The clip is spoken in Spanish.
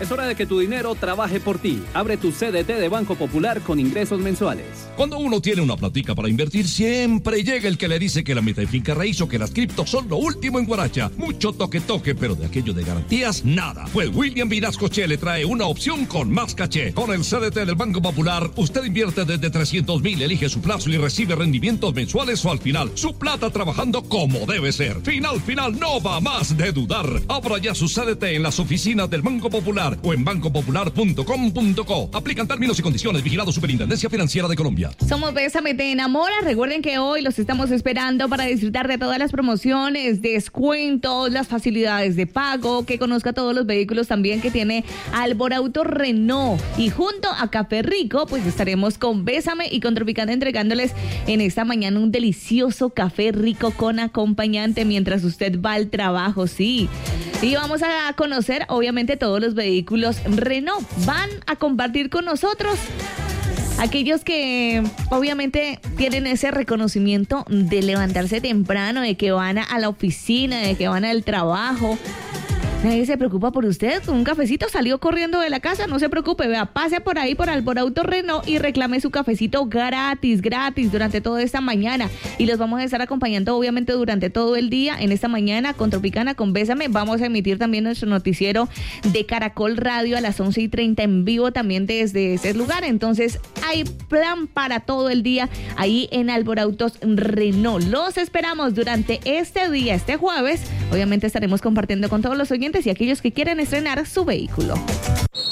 Es hora de que tu dinero trabaje por ti. Abre tu CDT de Banco Popular con ingresos mensuales. Cuando uno tiene una platica para invertir, siempre llega el que le dice que la meta de finca raíz o que las criptos son lo último en Guaracha. Mucho toque, pero de aquello de garantías, nada. Pues William Vinascoche le trae una opción con más caché. Con el CDT del Banco Popular, usted invierte desde 300,000, elige su plazo y recibe rendimientos mensuales o al final, su plata trabajando como debe ser. Final, no va más de dudar. Abra ya su CDT en las oficinas del Banco Popular o en bancopopular.com.co. Aplican términos y condiciones. Vigilado Superintendencia Financiera de Colombia. Somos Bésame Te Enamora. Recuerden que hoy los estamos esperando para disfrutar de todas las promociones, descuentos, las facilidades de pago, que conozca todos los vehículos también que tiene Alborauto Renault. Y junto a Café Rico, pues estaremos con Bésame y con Tropicana entregándoles en esta mañana un delicioso café rico con acompañante mientras usted va al trabajo, sí. Y vamos a conocer, obviamente, todos los vehículos Renault. Van a compartir con nosotros aquellos que obviamente tienen ese reconocimiento de levantarse temprano, de que van a la oficina, de que van al trabajo. Nadie se preocupa por usted. Con un cafecito salió corriendo de la casa. No se preocupe, vea, pase por ahí por Alborauto Renault y reclame su cafecito gratis durante toda esta mañana. Y los vamos a estar acompañando obviamente durante todo el día en esta mañana con Tropicana, con Bésame. Vamos a emitir también nuestro noticiero de Caracol Radio a las 11:30 en vivo también desde ese lugar. Entonces hay plan para todo el día ahí en Alborautos Renault. Los esperamos durante este día, este jueves. Obviamente estaremos compartiendo con todos los oyentes y aquellos que quieren estrenar su vehículo.